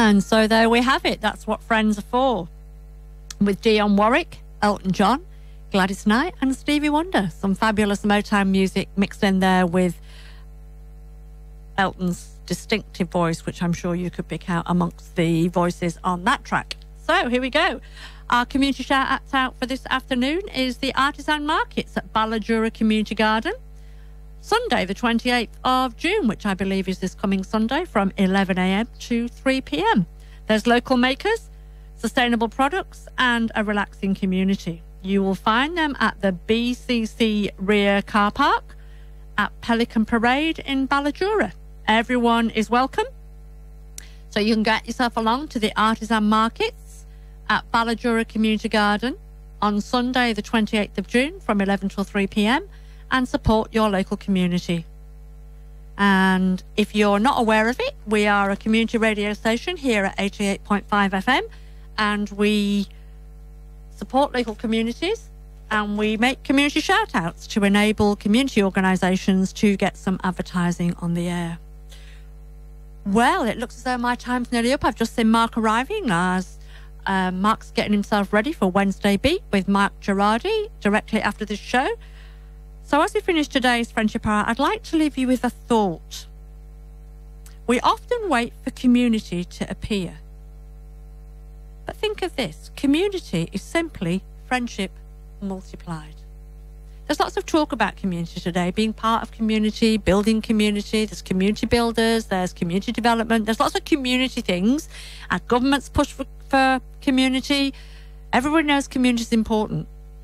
And so there we have it. That's what friends are for. With Dionne Warwick, Elton John, Gladys Knight and Stevie Wonder. Some fabulous Motown music mixed in there with Elton's distinctive voice, which I'm sure you could pick out amongst the voices on that track. So here we go. Our community shout out for this afternoon is the Artisan Markets at Ballajura Community Garden. Sunday the 28th of June, which I believe is this coming Sunday, from 11 a.m. to 3 p.m. There's local makers, sustainable products and a relaxing community. You will find them at the BCC rear car park at Pelican Parade in Ballajura. Everyone is welcome. So you can get yourself along to the Artisan Markets at Ballajura Community Garden on Sunday the 28th of June from 11 till 3 p.m. and support your local community. And if you're not aware of it, we are a community radio station here at 88.5 FM, and we support local communities and we make community shout outs to enable community organisations to get some advertising on the air. Well, it looks as though my time's nearly up. I've just seen Mark arriving as Mark's getting himself ready for Wednesday Beat with Mark Girardi directly after this show. So as we finish today's Friendship Hour, I'd like to leave you with a thought. We often wait for community to appear. But think of this. Community is simply friendship multiplied. There's lots of talk about community today, being part of community, building community. There's community builders, there's community development. There's lots of community things. Our government's push for community. Everyone knows community is important.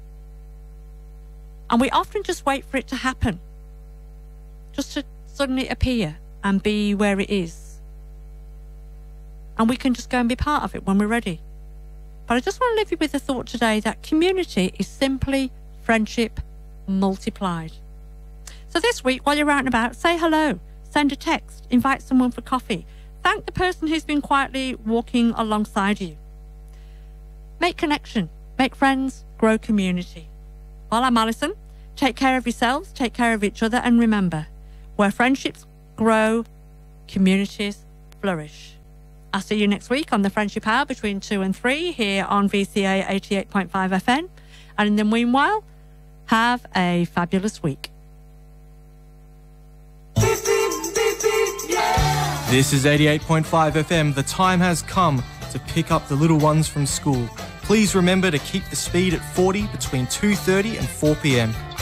And we often just wait for it to happen, just to suddenly appear and be where it is. And we can just go and be part of it when we're ready. But I just want to leave you with the thought today that community is simply friendship multiplied. So this week, while you're out and about, say hello, send a text, invite someone for coffee, thank the person who's been quietly walking alongside you. Make connection, make friends, grow community. Well, I'm Alison. Take care of yourselves, take care of each other, and remember, where friendships grow, communities flourish. I'll see you next week on the Friendship Hour between 2 and 3 here on VCA 88.5 FM. And in the meanwhile, have a fabulous week. This is 88.5 FM. The time has come to pick up the little ones from school. Please remember to keep the speed at 40 between 2:30 and 4 p.m.